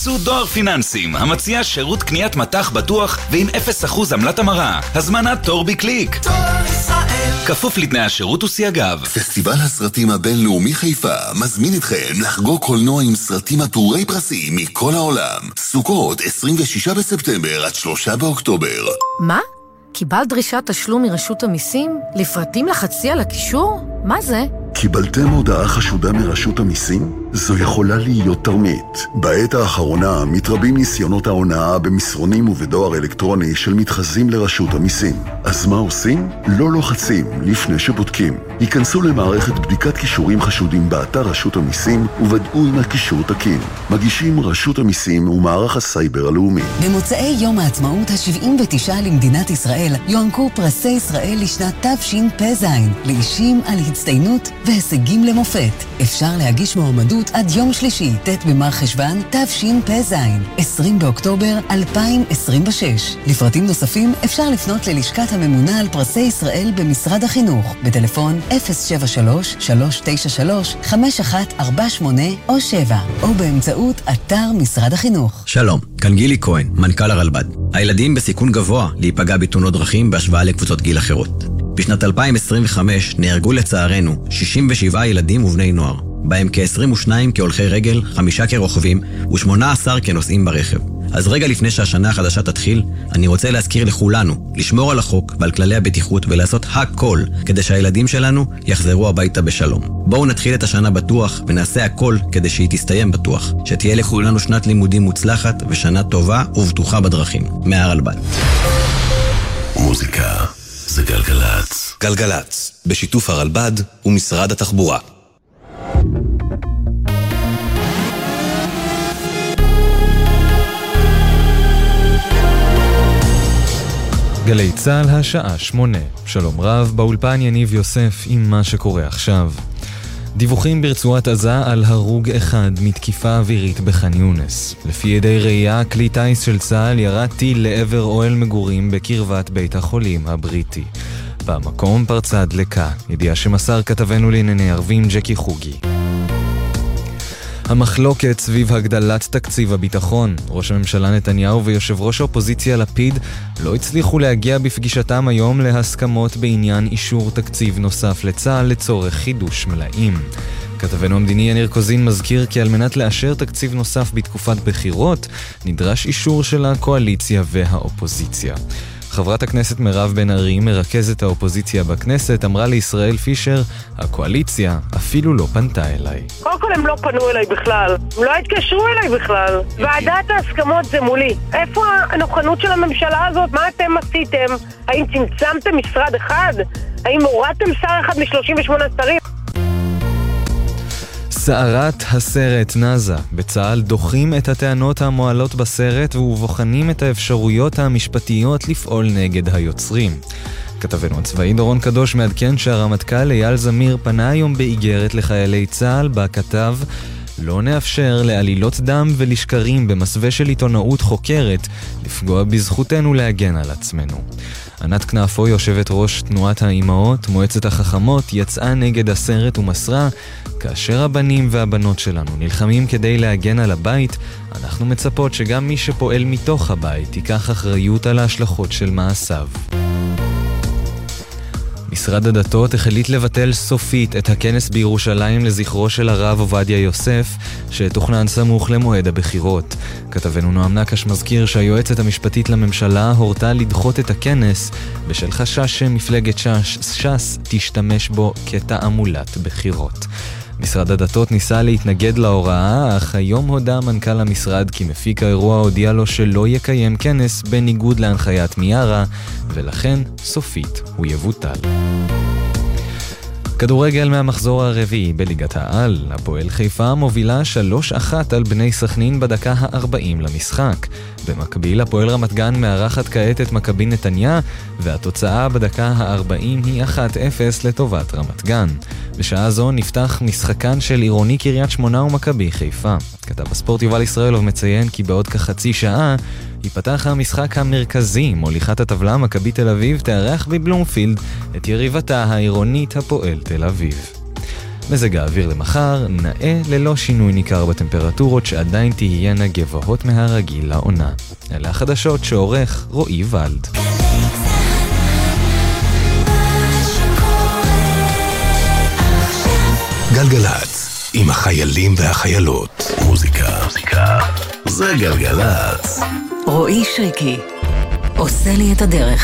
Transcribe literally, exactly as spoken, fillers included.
סוד דואר פיננסים, המציע שירות קניית מתח בטוח ועם אפס אחוז עמלת המרה. הזמנת תור בקליק. תור ישראל. כפוף לתנאי השירות וסייגיו. פסטיבל הסרטים הבינלאומי חיפה מזמין אתכם לחגוג קולנוע עם סרטים עטורי פרסים מכל העולם. סוכות עשרים ושישה בספטמבר עד שלושה באוקטובר. מה? קיבלת דרישת תשלום מרשות המיסים? לפרטים לחצי על הקישור? מה זה? קיבלתם הודעה חשודה מרשות המיסים? זו יכולה להיות תרמית. בעת האחרונה מתרבים ניסיונות ההונאה במסרונים ובדואר אלקטרוני של מתחזים לרשות המיסים. אז מה עושים? לא לוחצים לפני שבודקים. היכנסו למערכת בדיקת קישורים חשודים באתר רשות המיסים וודאו אם הקישור תקין. מגישים רשות המיסים ומערך הסייבר הלאומי. במוצאי יום העצמאות ה-שבעים ותשע למדינת ישראל יוענקו פרסי ישראל לשנת תשפ"ז לאישים על הצטיינות והישגים למופת. אפשר להגיש מועמדות עד יום שלישי, ט' במר חשוון, תשפ"ז, עשרים באוקטובר אלפיים עשרים ושש. לפרטים נוספים אפשר לפנות ללשכת הממונה על פרסי ישראל במשרד החינוך, בטלפון אפס שבע שלוש שלוש תשע שלוש חמש אחת ארבע שמונה או שבע, או באמצעות אתר משרד החינוך. שלום, כאן גילי כהן, מנכ"ל הרלב"ד. הילדים בסיכון גבוה להיפגע בתאונות דרכים בהשוואה לקבוצות גיל אחרות. בשנת אלפיים עשרים וחמש נהרגו לצערנו שישים ושבעה ילדים ובני נוער, בהם כ-עשרים ושניים כהולכי רגל, חמישה כרוכבים ו-שמונה עשר כנוסעים ברכב. אז רגע לפני שהשנה החדשה תתחיל, אני רוצה להזכיר לכולנו לשמור על החוק ועל כללי הבטיחות ולעשות הכל כדי שהילדים שלנו יחזרו הביתה בשלום. בואו נתחיל את השנה בטוח ונעשה הכל כדי שהיא תסתיים בטוח. שתהיה לכולנו שנת לימודים מוצלחת ושנה טובה ובטוחה בדרכים. מהרלב"ד. מוזיקה זה גלגלץ. גלגלץ, בשיתוף הרלב"ד ומשרד התחבורה. גלי צהל השעה שמונה. שלום רב, באולפן יניב יוסף עם מה שקורה עכשיו. דיווחים ברצועת עזה על הרוג אחד מתקיפה אווירית בח'אן יונס. לפי עדי ראייה, כלי טייס של צה"ל ירה טיל לעבר אוהל מגורים בקרבת בית החולים הבריטי. במקום פרצה דלקה, ידיעה שמסר כתבנו לענייני ערבים ג'קי חוגי. המחלוקת סביב הגדלת תקציב הביטחון. ראש הממשלה נתניהו ויושב ראש האופוזיציה לפיד לא הצליחו להגיע בפגישתם היום להסכמות בעניין אישור תקציב נוסף לצה"ל לצורך חידוש מלאים. כתבנו המדיני יניר קוזין מזכיר כי על מנת לאשר תקציב נוסף בתקופת בחירות נדרש אישור של הקואליציה והאופוזיציה. חברת הכנסת מירב בן ארי, מרכזת האופוזיציה בכנסת, אמרה לישראל פישר, הקואליציה אפילו לא פנתה אליי. קודם כל הם לא פנו אליי בכלל, הם לא התקשרו אליי בכלל. ועדת ההסכמות זה מולי. איפה הנוכנות של הממשלה הזאת? מה אתם עשיתם? האם צמצמתם משרד אחד? האם הורדתם שר אחד מ-שלושים ושמונה שרים? סערת הסרט נזה. בצה"ל דוחים את הטענות המועלות בסרט ובוחנים את האפשרויות המשפטיות לפעול נגד היוצרים. כתבנו הצבאי דורון קדוש מעדכן שהרמטכ"ל אייל זמיר פנה היום באיגרת לחיילי צה"ל בה כתב לא נאפשר לעלילות דם ולשקרים במסווה של עיתונאות חוקרת לפגוע בזכותנו להגן על עצמנו. ענת כנפו, יושבת ראש תנועת האימהות, מועצת החכמות, יצאה נגד הסרט ומסרה, כאשר הבנים והבנות שלנו נלחמים כדי להגן על הבית, אנחנו מצפות שגם מי שפועל מתוך הבית ייקח אחריות על ההשלכות של מעשיו. משרד הדתות החליט לבטל סופית את הכנס בירושלים לזכרו של הרב עובדיה יוסף, שתוכנן סמוך למועד הבחירות. כתבנו נועם נקש מזכיר שהיועצת המשפטית לממשלה הורתה לדחות את הכנס, בשל חשש שמפלגת ש"ס, ש"ס תשתמש בו כתעמולת בחירות. משרד הדתות ניסה להתנגד להוראה, אך היום הודע מנכ"ל המשרד כי מפיק האירוע הודיע לו שלא יקיים כנס בניגוד להנחיית מיארה, ולכן סופית הוא יבוטל. כדורגל מהמחזור הרביעי בליגת העל, הפועל חיפה מובילה שלוש אחת על בני סכנין בדקה ה-ארבעים למשחק. במקביל, הפועל רמת גן מארחת כעת את מכבי נתניה, והתוצאה בדקה ה-ארבעים היא אחת אפס לטובת רמת גן. בשעה זו נפתח משחקן של עירוני קריית שמונה ומכבי חיפה. כתב הספורט יובל ישראלוב מציין כי בעוד כחצי שעה ייפתח המשחק המרכזי, מוליכת הטבלה מכבי תל אביב תארח בבלומפילד את יריבתה העירונית הפועל תל אביב. מזג האוויר למחר נאה ללא שינוי ניכר בטמפרטורות שעדיין תהיינה גבוהות מהרגיל לעונה. אלה החדשות שעורך רועי ולד. גלגלץ, עם החיילים והחיילות. מוזיקה, מוזיקה, זה גלגלץ. רועי שריקי, עושה לי את הדרך.